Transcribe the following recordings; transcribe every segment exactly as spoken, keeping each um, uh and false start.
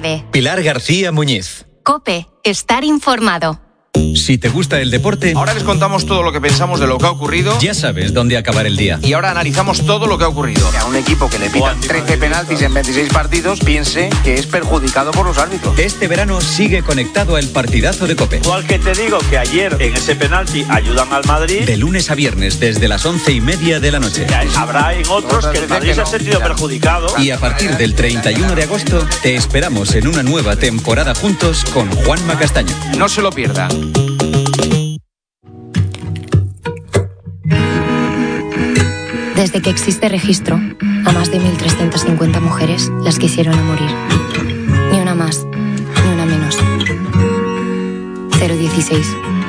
tarde. Pilar García Muñiz. COPE, estar informado. Si te gusta el deporte, ahora les contamos todo lo que pensamos de lo que ha ocurrido. Ya sabes dónde acabar el día. Y ahora analizamos todo lo que ha ocurrido. Que a un equipo que le pitan trece penaltis en veintiséis partidos piense que es perjudicado por los árbitros. Este verano sigue conectado al partidazo de COPE. Igual que te digo que ayer en ese penalti ayudan al Madrid. De lunes a viernes desde las once y media de la noche. Habrá en otros que el Madrid que no, se ha sentido claro. perjudicado. Y a partir del treinta y uno de agosto te esperamos en una nueva temporada juntos con Juanma Castaño. No se lo pierdan. Desde que existe registro, a más de mil trescientas cincuenta mujeres las quisieron a morir. Ni una más, ni una menos. cero dieciséis.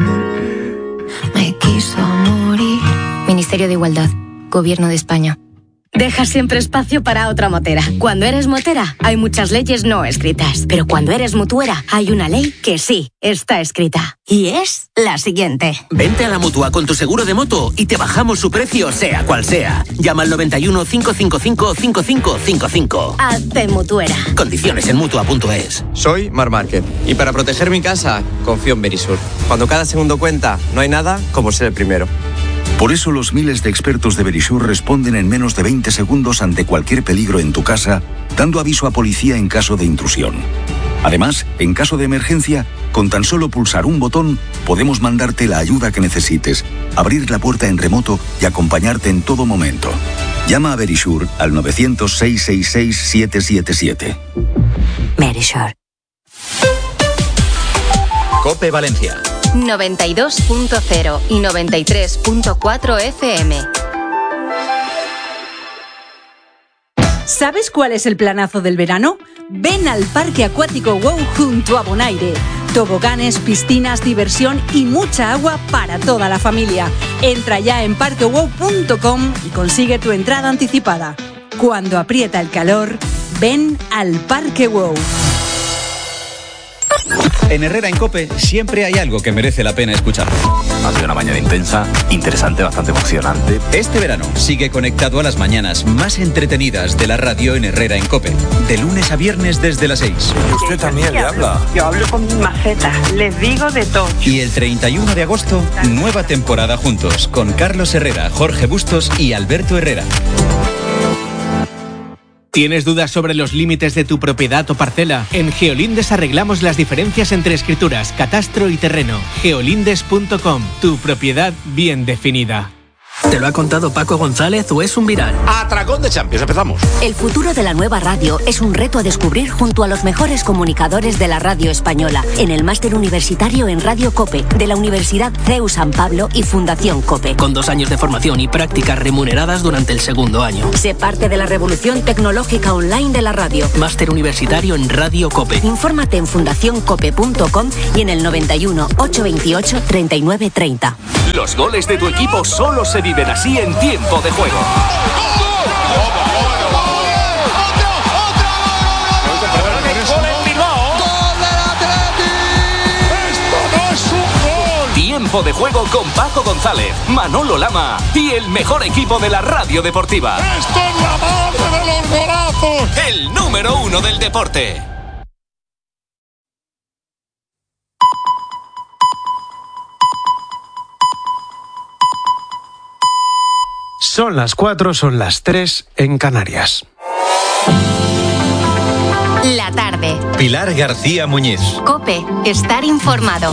Me quiso morir. Ministerio de Igualdad, Gobierno de España. Deja siempre espacio para otra motera. Cuando eres motera, hay muchas leyes no escritas. Pero cuando eres mutuera, hay una ley que sí está escrita. Y es la siguiente. Vente a la Mutua con tu seguro de moto y te bajamos su precio sea cual sea. Llama al noventa y uno, cinco cinco cinco, cinco cinco cinco cinco. Hazte mutuera. Condiciones en mutua punto es. Soy Mar Márquez y para proteger mi casa confío en Verisur. Cuando cada segundo cuenta, no hay nada como ser el primero. Por eso los miles de expertos de Verisur responden en menos de veinte segundos ante cualquier peligro en tu casa, dando aviso a policía en caso de intrusión. Además, en caso de emergencia, con tan solo pulsar un botón, podemos mandarte la ayuda que necesites, abrir la puerta en remoto y acompañarte en todo momento. Llama a Verisur al novecientos, seiscientos sesenta y seis, setecientos setenta y siete. Verisur. COPE Valencia. noventa y dos punto cero y noventa y tres punto cuatro F M. ¿Sabes cuál es el planazo del verano? Ven al Parque Acuático WOW junto a Bonaire. Toboganes, piscinas, diversión y mucha agua para toda la familia. Entra ya en parque wow punto com y consigue tu entrada anticipada. Cuando aprieta el calor, ven al Parque WOW. En Herrera en COPE siempre hay algo que merece la pena escuchar. Ha sido una mañana intensa, interesante, bastante emocionante. Este verano sigue conectado a las mañanas más entretenidas de la radio en Herrera en COPE. De lunes a viernes desde las seis. Y usted también le habla. Yo hablo con mi maceta, les digo de todo. Y el treinta y uno de agosto, nueva temporada juntos con Carlos Herrera, Jorge Bustos y Alberto Herrera. ¿Tienes dudas sobre los límites de tu propiedad o parcela? En Geolindes arreglamos las diferencias entre escrituras, catastro y terreno. geolindes punto com, tu propiedad bien definida. ¿Te lo ha contado Paco González o es un viral? Atracón de Champions, empezamos. El futuro de la nueva radio es un reto a descubrir junto a los mejores comunicadores de la radio española en el máster universitario en Radio COPE de la Universidad C E U San Pablo y Fundación COPE. Con dos años de formación y prácticas remuneradas durante el segundo año. Sé parte de la revolución tecnológica online de la radio. Máster universitario en Radio COPE. Infórmate en fundación cope punto com y en el noventa y uno, ochocientos veintiocho, treinta y nueve treinta. Los goles de tu equipo solo se viven así en tiempo de juego. Tiempo de juego con Paco González, Manolo Lama y el mejor equipo de la radio deportiva. ¡Esto es la madre de los golazos! El número uno del deporte. Son las cuatro, son las tres en Canarias. La tarde. Pilar García Muñiz. COPE, estar informado.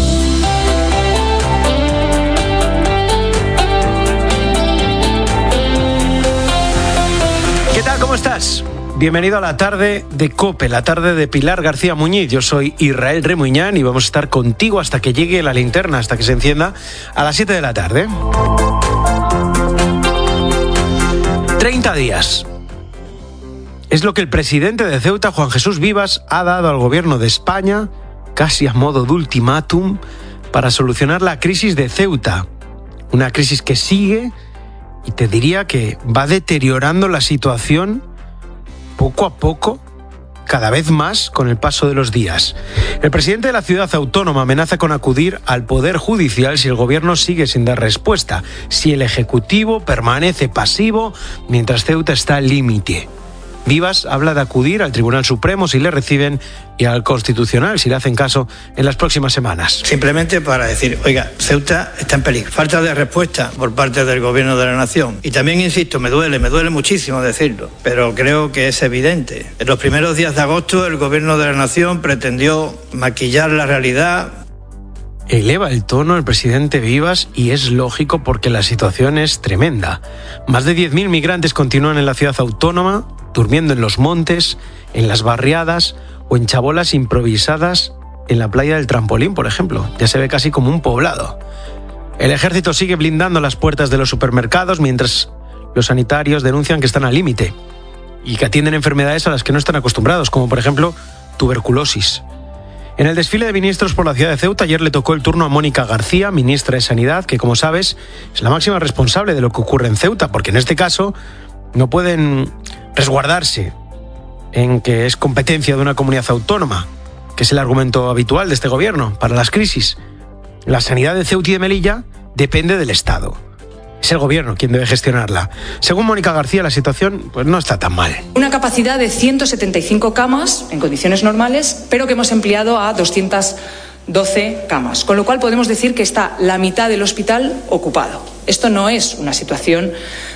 ¿Qué tal? ¿Cómo estás? Bienvenido a la tarde de COPE, la tarde de Pilar García Muñiz. Yo soy Israel Remuñán y vamos a estar contigo hasta que llegue la linterna, hasta que se encienda a las siete de la tarde. treinta días. Es lo que el presidente de Ceuta, Juan Jesús Vivas, ha dado al gobierno de España, casi a modo de ultimátum, para solucionar la crisis de Ceuta. Una crisis que sigue y te diría que va deteriorando la situación poco a poco, cada vez más con el paso de los días. El presidente de la ciudad autónoma amenaza con acudir al Poder Judicial si el gobierno sigue sin dar respuesta, si el Ejecutivo permanece pasivo mientras Ceuta está al límite. Vivas habla de acudir al Tribunal Supremo si le reciben y al Constitucional si le hacen caso en las próximas semanas. Simplemente para decir, oiga, Ceuta está en peligro. Falta de respuesta por parte del Gobierno de la Nación. Y también insisto, me duele, me duele muchísimo decirlo, pero creo que es evidente. En los primeros días de agosto el Gobierno de la Nación pretendió maquillar la realidad. Eleva el tono el presidente Vivas y es lógico porque la situación es tremenda. Más de diez mil migrantes continúan en la ciudad autónoma, durmiendo en los montes, en las barriadas o en chabolas improvisadas en la playa del Trampolín, por ejemplo. Ya se ve casi como un poblado. El ejército sigue blindando las puertas de los supermercados mientras los sanitarios denuncian que están al límite y que atienden enfermedades a las que no están acostumbrados, como por ejemplo tuberculosis. En el desfile de ministros por la ciudad de Ceuta ayer le tocó el turno a Mónica García, ministra de Sanidad, que como sabes es la máxima responsable de lo que ocurre en Ceuta, porque en este caso no pueden resguardarse en que es competencia de una comunidad autónoma, que es el argumento habitual de este gobierno para las crisis. La sanidad de Ceuta y de Melilla depende del Estado. Es el gobierno quien debe gestionarla. Según Mónica García, la situación pues, no está tan mal. Una capacidad de ciento setenta y cinco camas en condiciones normales, pero que hemos ampliado a doscientas doce camas, con lo cual podemos decir que está la mitad del hospital ocupado. Esto no es una situación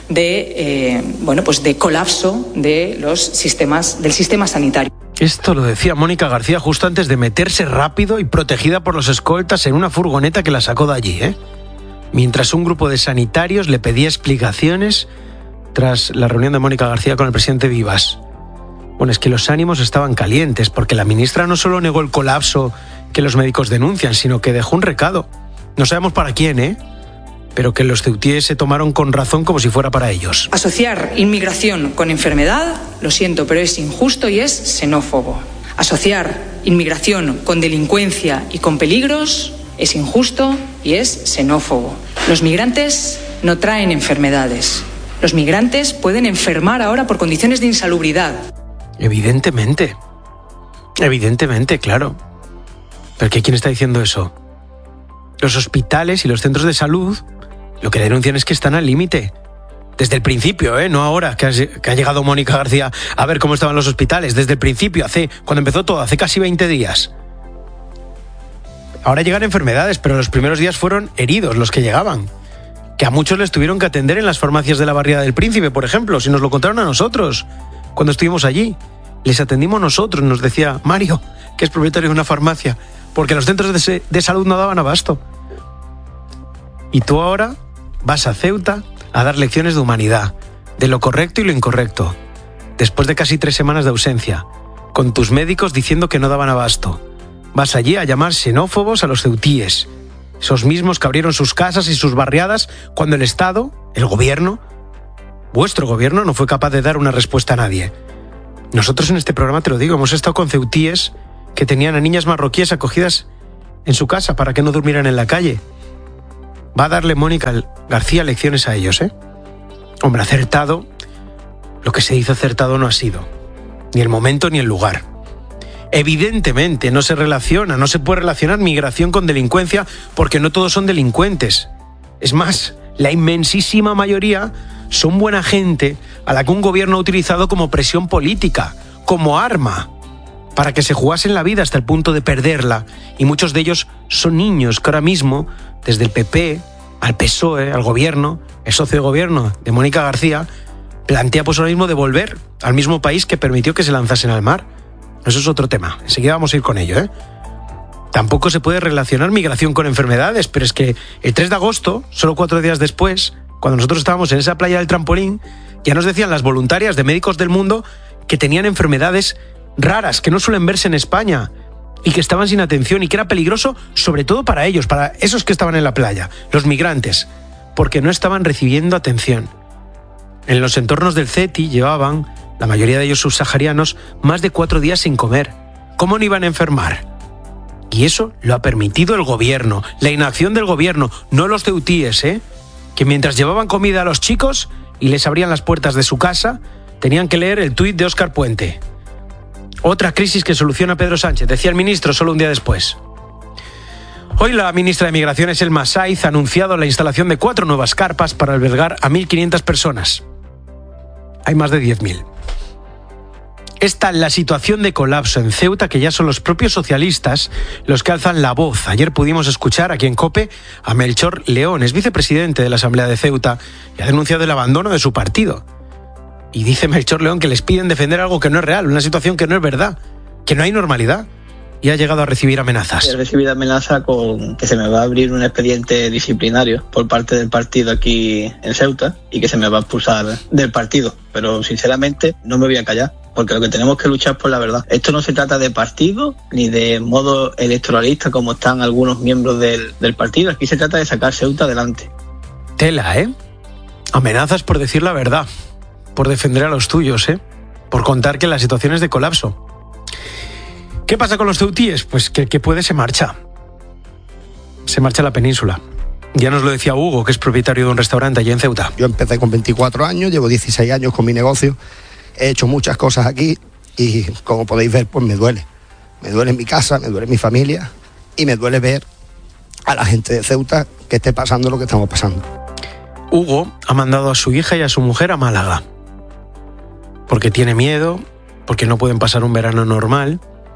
de, eh, bueno, pues de colapso de los sistemas, del sistema sanitario. Esto lo decía Mónica García justo antes de meterse rápido y protegida por los escoltas en una furgoneta que la sacó de allí, ¿eh? Mientras un grupo de sanitarios le pedía explicaciones tras la reunión de Mónica García con el presidente Vivas. Bueno, es que los ánimos estaban calientes porque la ministra no solo negó el colapso que los médicos denuncian, sino que dejó un recado. No sabemos para quién, ¿eh? Pero que los ceutíes se tomaron con razón como si fuera para ellos. Asociar inmigración con enfermedad, lo siento, pero es injusto y es xenófobo. Asociar inmigración con delincuencia y con peligros es injusto y es xenófobo. Los migrantes no traen enfermedades. Los migrantes pueden enfermar ahora por condiciones de insalubridad. Evidentemente. Evidentemente, claro. ¿Pero qué, quién está diciendo eso? Los hospitales y los centros de salud lo que denuncian es que están al límite. Desde el principio, ¿eh? No ahora, que ha, que ha llegado Mónica García a ver cómo estaban los hospitales. Desde el principio, hace cuando empezó todo, hace casi veinte días. Ahora llegan enfermedades, pero los primeros días fueron heridos los que llegaban. Que a muchos les tuvieron que atender en las farmacias de la Barriada del Príncipe, por ejemplo, si nos lo contaron a nosotros, cuando estuvimos allí. Les atendimos nosotros, nos decía Mario, que es propietario de una farmacia, porque los centros de, de salud no daban abasto. Y tú ahora vas a Ceuta a dar lecciones de humanidad, de lo correcto y lo incorrecto, después de casi tres semanas de ausencia, con tus médicos diciendo que no daban abasto. Vas allí a llamar xenófobos a los ceutíes, esos mismos que abrieron sus casas y sus barriadas cuando el Estado, el gobierno, vuestro gobierno, no fue capaz de dar una respuesta a nadie. Nosotros en este programa, te lo digo, hemos estado con ceutíes que tenían a niñas marroquíes acogidas en su casa para que no durmieran en la calle. Va a darle Mónica García lecciones a ellos, ¿eh? Hombre, acertado, lo que se hizo acertado no ha sido. Ni el momento ni el lugar. Evidentemente no se relaciona, no se puede relacionar migración con delincuencia porque no todos son delincuentes. Es más, la inmensísima mayoría son buena gente a la que un gobierno ha utilizado como presión política, como arma, para que se jugasen la vida hasta el punto de perderla. Y muchos de ellos son niños que ahora mismo, desde el P P al P S O E, al gobierno, el socio de gobierno de Mónica García, plantea pues ahora mismo devolver al mismo país que permitió que se lanzasen al mar. Eso es otro tema. Enseguida vamos a ir con ello, ¿eh? Tampoco se puede relacionar migración con enfermedades, pero es que el tres de agosto, solo cuatro días después, cuando nosotros estábamos en esa playa del Trampolín, ya nos decían las voluntarias de Médicos del Mundo que tenían enfermedades raras, que no suelen verse en España, y que estaban sin atención y que era peligroso sobre todo para ellos, para esos que estaban en la playa, los migrantes, porque no estaban recibiendo atención. En los entornos del CETI llevaban, la mayoría de ellos subsaharianos, más de cuatro días sin comer. ¿Cómo no iban a enfermar? Y eso lo ha permitido el gobierno, la inacción del gobierno, no los ceutíes, ¿eh? Que mientras llevaban comida a los chicos y les abrían las puertas de su casa, tenían que leer el tuit de Óscar Puente. Otra crisis que soluciona Pedro Sánchez, decía el ministro solo un día después. Hoy la ministra de Migraciones, Elma Saiz, ha anunciado la instalación de cuatro nuevas carpas para albergar a mil quinientas personas. Hay más de diez mil. Es tal la situación de colapso en Ceuta que ya son los propios socialistas los que alzan la voz. Ayer pudimos escuchar aquí en COPE a Melchor León, es vicepresidente de la Asamblea de Ceuta y ha denunciado el abandono de su partido. Y dice Melchor León que les piden defender algo que no es real, una situación que no es verdad, que no hay normalidad. Y ha llegado a recibir amenazas. He recibido amenaza con que se me va a abrir un expediente disciplinario por parte del partido aquí en Ceuta y que se me va a expulsar del partido. Pero sinceramente no me voy a callar, porque lo que tenemos que luchar es por la verdad. Esto no se trata de partido ni de modo electoralista como están algunos miembros del, del partido. Aquí se trata de sacar Ceuta adelante. Tela, ¿eh? Amenazas por decir la verdad, por defender a los tuyos, ¿eh? Por contar que la situación es de colapso. ¿Qué pasa con los ceutíes? Pues que el que puede se marcha. Se marcha a la península. Ya nos lo decía Hugo, que es propietario de un restaurante allí en Ceuta. Yo empecé con veinticuatro años, llevo dieciséis años con mi negocio. He hecho muchas cosas aquí y, como podéis ver, pues me duele. Me duele mi casa, me duele mi familia y me duele ver a la gente de Ceuta que esté pasando lo que estamos pasando. Hugo ha mandado a su hija y a su mujer a Málaga. Porque tiene miedo, porque no pueden pasar un verano normal.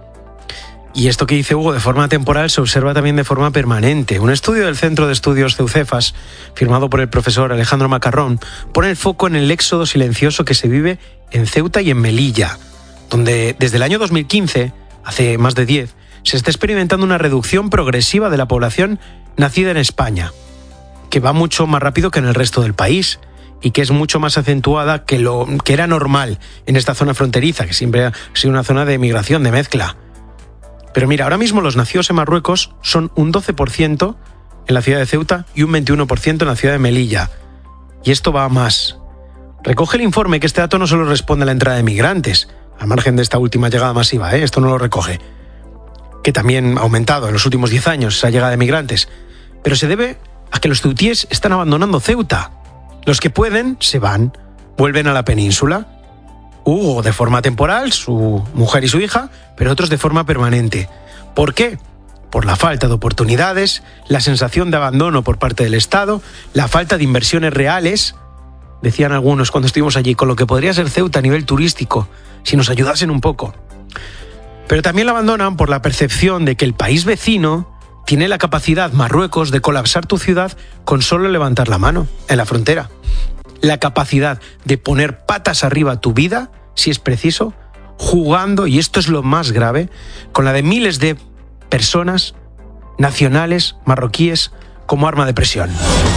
Y esto que dice Hugo de forma temporal se observa también de forma permanente. Un estudio del Centro de Estudios Ceucefas, firmado por el profesor Alejandro Macarrón, pone el foco en el éxodo silencioso que se vive en Ceuta y en Melilla, donde desde el año dos mil quince, hace más de diez, se está experimentando una reducción progresiva de la población nacida en España, que va mucho más rápido que en el resto del país y que es mucho más acentuada que lo que era normal en esta zona fronteriza, que siempre ha sido una zona de migración, de mezcla. Pero mira, ahora mismo los nacidos en Marruecos son un doce por ciento en la ciudad de Ceuta y un veintiuno por ciento en la ciudad de Melilla. Y esto va a más. Recoge el informe que este dato no solo responde a la entrada de migrantes, al margen de esta última llegada masiva, ¿eh? Esto no lo recoge, que también ha aumentado en los últimos diez años esa llegada de migrantes, pero se debe a que los ceutíes están abandonando Ceuta. Los que pueden se van, vuelven a la península. Hugo de forma temporal, su mujer y su hija, pero otros de forma permanente. ¿Por qué? Por la falta de oportunidades, la sensación de abandono por parte del Estado, la falta de inversiones reales, decían algunos cuando estuvimos allí, con lo que podría ser Ceuta a nivel turístico, si nos ayudasen un poco. Pero también la abandonan por la percepción de que el país vecino tiene la capacidad, Marruecos, de colapsar tu ciudad con solo levantar la mano en la frontera. La capacidad de poner patas arriba tu vida, si es preciso, jugando, y esto es lo más grave, con la de miles de personas nacionales, marroquíes, como arma de presión.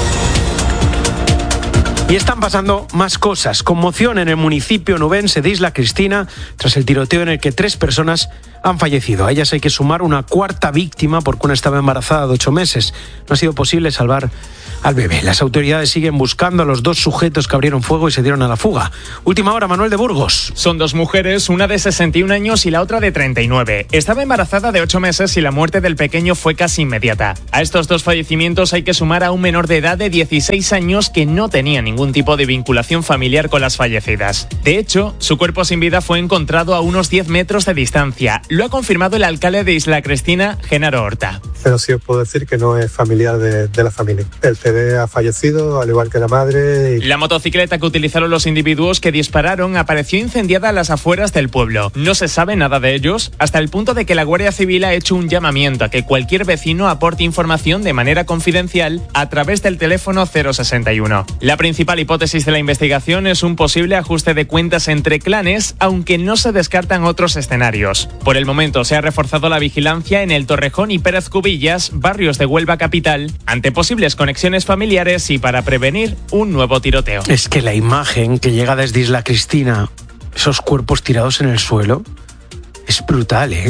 Y están pasando más cosas. Conmoción en el municipio nubense de Isla Cristina tras el tiroteo en el que tres personas han fallecido. A ellas hay que sumar una cuarta víctima porque una estaba embarazada de ocho meses. No ha sido posible salvar al bebé. Las autoridades siguen buscando a los dos sujetos que abrieron fuego y se dieron a la fuga. Última hora, Manuel de Burgos. Son dos mujeres, una de sesenta y un años y la otra de treinta y nueve. Estaba embarazada de ocho meses y la muerte del pequeño fue casi inmediata. A estos dos fallecimientos hay que sumar a un menor de edad de dieciséis años que no tenía ningún tipo de vinculación familiar con las fallecidas. De hecho, su cuerpo sin vida fue encontrado a unos diez metros de distancia. Lo ha confirmado el alcalde de Isla Cristina, Genaro Horta. Pero sí os puedo decir que no es familiar de, de la familia. El bebé ha fallecido, al igual que la madre. Y... La motocicleta que utilizaron los individuos que dispararon apareció incendiada a las afueras del pueblo. No se sabe nada de ellos, hasta el punto de que la Guardia Civil ha hecho un llamamiento a que cualquier vecino aporte información de manera confidencial a través del teléfono cero sesenta y uno. La principal hipótesis de la investigación es un posible ajuste de cuentas entre clanes, aunque no se descartan otros escenarios. Por el momento se ha reforzado la vigilancia en el Torrejón y Pérez Cubillas, barrios de Huelva capital, ante posibles conexiones familiares y para prevenir un nuevo tiroteo. Es que la imagen que llega desde Isla Cristina, esos cuerpos tirados en el suelo, es brutal, ¿eh?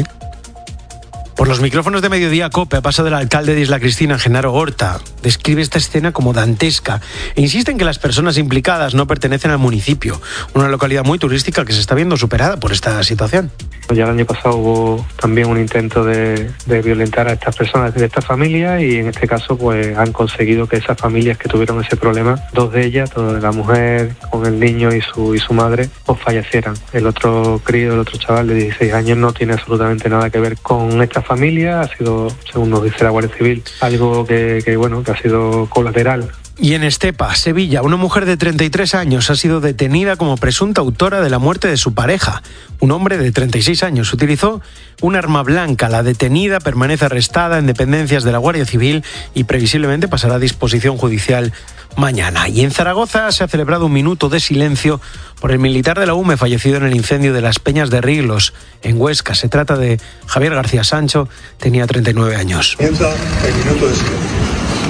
Por los micrófonos de Mediodía COPE ha pasado el alcalde de Isla Cristina, Genaro Horta. Describe esta escena como dantesca e insiste en que las personas implicadas no pertenecen al municipio, una localidad muy turística que se está viendo superada por esta situación. Ya el año pasado hubo también un intento de, de violentar a estas personas de esta familia y en este caso pues han conseguido que esas familias que tuvieron ese problema, dos de ellas, la mujer con el niño y su, y su madre, pues fallecieran. El otro crío, el otro chaval de dieciséis años no tiene absolutamente nada que ver con esta familia, ha sido, según nos dice la Guardia Civil, algo que, que bueno, que ha sido colateral Y en Estepa, Sevilla, una mujer de treinta y tres años ha sido detenida como presunta autora de la muerte de su pareja. Un hombre de treinta y seis años utilizó un arma blanca. La detenida permanece arrestada en dependencias de la Guardia Civil y previsiblemente pasará a disposición judicial mañana. Y en Zaragoza se ha celebrado un minuto de silencio por el militar de la U M E fallecido en el incendio de las Peñas de Riglos, en Huesca. Se trata de Javier García Sancho, tenía treinta y nueve años. Comienza el minuto de silencio.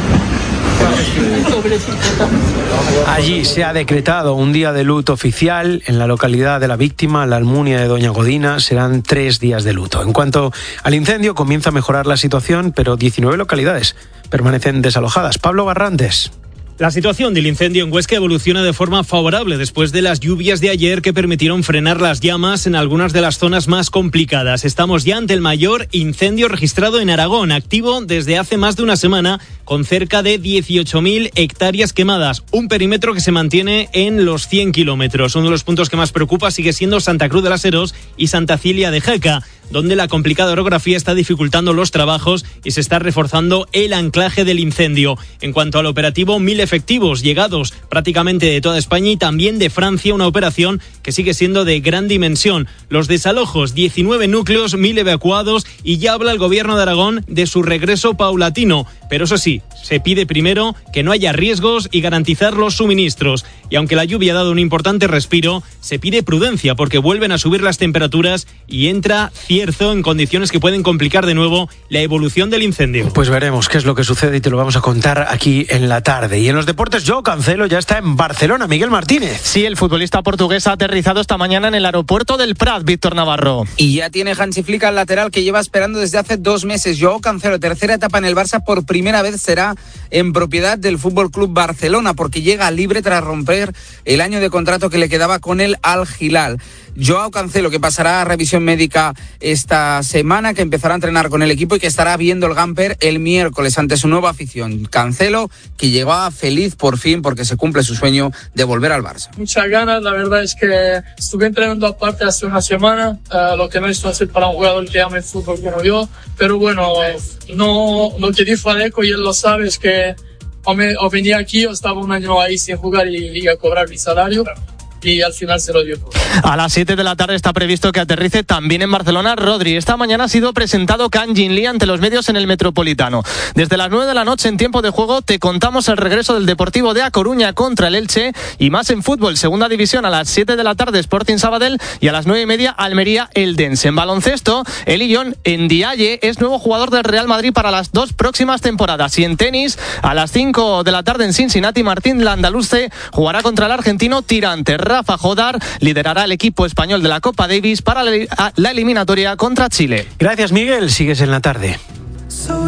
Allí se ha decretado un día de luto oficial en la localidad de la víctima, la Almunia de Doña Godina. Serán tres días de luto. En cuanto al incendio, comienza a mejorar la situación, pero diecinueve localidades permanecen desalojadas. Pablo Barrantes. La situación del incendio en Huesca evoluciona de forma favorable después de las lluvias de ayer que permitieron frenar las llamas en algunas de las zonas más complicadas. Estamos ya ante el mayor incendio registrado en Aragón, activo desde hace más de una semana, con cerca de dieciocho mil hectáreas quemadas, un perímetro que se mantiene en los cien kilómetros. Uno de los puntos que más preocupa sigue siendo Santa Cruz de las Heros y Santa Cilia de Jaca, donde la complicada orografía está dificultando los trabajos y se está reforzando el anclaje del incendio. En cuanto al operativo, mil efectivos llegados prácticamente de toda España y también de Francia, una operación que sigue siendo de gran dimensión. Los desalojos, diecinueve núcleos, mil evacuados y ya habla el gobierno de Aragón de su regreso paulatino. Pero eso sí, se pide primero que no haya riesgos y garantizar los suministros. Y aunque la lluvia ha dado un importante respiro, se pide prudencia porque vuelven a subir las temperaturas y entra cierzo en condiciones que pueden complicar de nuevo la evolución del incendio. Pues veremos qué es lo que sucede y te lo vamos a contar aquí en la tarde. Y en los deportes, Joao Cancelo ya está en Barcelona. Miguel Martínez. Sí, el futbolista portugués ha aterrizado esta mañana en el aeropuerto del Prat, Víctor Navarro. Y ya tiene Hansi Flick al lateral que lleva esperando desde hace dos meses. Joao Cancelo, tercera etapa en el Barça, por primera vez será en propiedad del Fútbol Club Barcelona porque llega libre tras romper el año de contrato que le quedaba con el Al Hilal. Joao Cancelo, que pasará a revisión médica esta semana, que empezará a entrenar con el equipo y que estará viendo el Gamper el miércoles ante su nueva afición. Cancelo, que llegaba feliz por fin porque se cumple su sueño de volver al Barça. Muchas ganas, la verdad es que estuve entrenando aparte hace una semana, uh, lo que no es fácil para un jugador que ama el fútbol como yo, pero bueno, no, no te di faleco y él lo sabe, es que o, me, o venía aquí o estaba un año ahí sin jugar y, y a cobrar mi salario. Y al final se lo dio. A las siete de la tarde está previsto que aterrice también en Barcelona Rodri. Esta mañana ha sido presentado Kang Jin Lee ante los medios en el Metropolitano. Desde las nueve de la noche en tiempo de juego te contamos el regreso del Deportivo de A Coruña contra el Elche y más en fútbol. Segunda división a las siete de la tarde Sporting Sabadell y a las nueve y media Almería Eldense. En baloncesto, Elillon Ndiaye es nuevo jugador del Real Madrid para las dos próximas temporadas. Y en tenis, a las cinco de la tarde en Cincinnati, Martín Landaluce jugará contra el argentino Tirante. Rafa Jodar liderará el equipo español de la Copa Davis para la eliminatoria contra Chile. Gracias, Miguel. Sigues en la tarde.